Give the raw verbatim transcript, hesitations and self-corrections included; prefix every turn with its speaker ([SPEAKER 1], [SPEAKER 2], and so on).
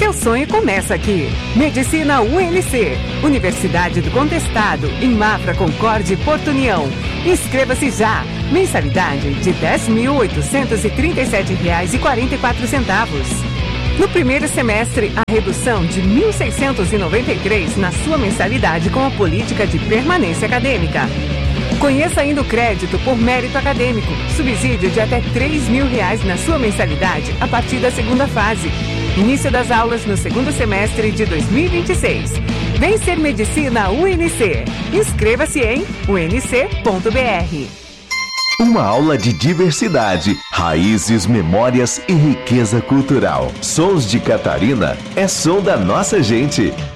[SPEAKER 1] Seu sonho começa aqui. Medicina U N C, Universidade do Contestado, em Mafra, Concórdia e Porto União. Inscreva-se já. Mensalidade de dez mil oitocentos e trinta e sete reais e quarenta e quatro centavos. No primeiro semestre, a redução de mil seiscentos e noventa e três reais na sua mensalidade com a política de permanência acadêmica. Conheça ainda o crédito por mérito acadêmico, subsídio de até três mil reais na sua mensalidade a partir da segunda fase. Início das aulas no segundo semestre de dois mil e vinte e seis. Vem ser Medicina U N C. Inscreva-se em u n c ponto b r.
[SPEAKER 2] Uma aula de diversidade, raízes, memórias e riqueza cultural. Sons de Catarina é som da nossa gente.